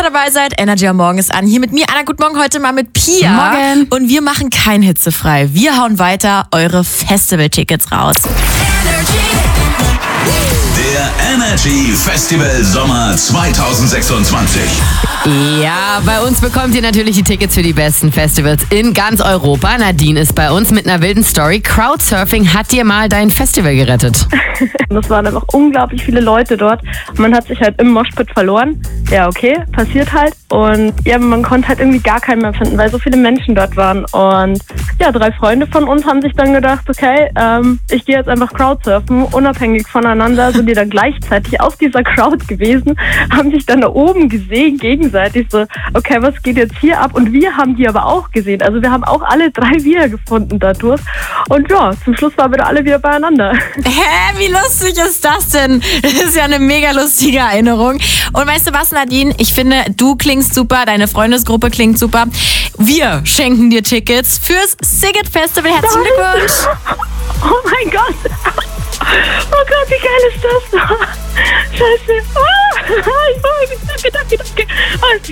ihr dabei seid. Energy am Morgen ist an. Hier mit mir, Anna, guten Morgen, heute mal mit Pia. Morgen. Und wir machen kein Hitzefrei. Wir hauen weiter eure Festival-Tickets raus. Der Energy Festival Sommer 2026. Ja, bei uns bekommt ihr natürlich die Tickets für die besten Festivals in ganz Europa. Nadine ist bei uns mit einer wilden Story. Crowdsurfing hat dir mal dein Festival gerettet. Das waren einfach unglaublich viele Leute dort. Man hat sich halt im Moshpit verloren. Ja, okay, passiert halt. Und ja, man konnte halt irgendwie gar keinen mehr finden, weil so viele Menschen dort waren. Und ja, 3 Freunde von uns haben sich dann gedacht, okay, ich gehe jetzt einfach Crowdsurfen. Unabhängig voneinander sind die dann gleichzeitig auf dieser Crowd gewesen, haben sich dann da oben gesehen, gegenseitig so, okay, was geht jetzt hier ab? Und wir haben die aber auch gesehen. Also wir haben auch alle 3 wiedergefunden dadurch. Und ja, zum Schluss waren wir da alle wieder beieinander. Hä, wie lustig ist das denn? Das ist ja eine mega lustige Erinnerung. Und weißt du was, Nadine? Ich finde, du klingst super, deine Freundesgruppe klingt super. Wir schenken dir Tickets fürs Siget Festival. Herzlichen Glückwunsch! Oh mein Gott! Oh Gott, wie geil ist das? Scheiße! Danke.